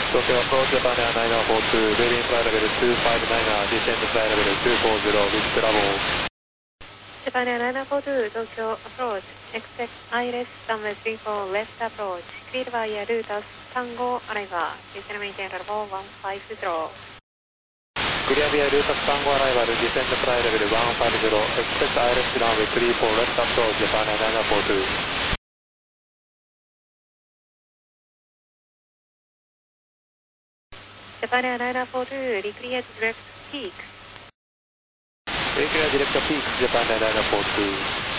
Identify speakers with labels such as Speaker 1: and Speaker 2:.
Speaker 1: Tokyo approach Japan Air 9942, Berlin flight level 259er, descend flight level 240 with Bravo.
Speaker 2: Japan Air 9942, Tokyo approach, expect ILS runway 34 left approach, clear via Lotus Tango arrival, descend maintain level 150.
Speaker 1: Clear via Lotus Tango arrival, descend flight level 150, expect ILS runway 34 left approach, Japan Air 9942.
Speaker 2: Japan Air 9942, declared direct peak.
Speaker 1: Declare direct peak, Japan Air 9942.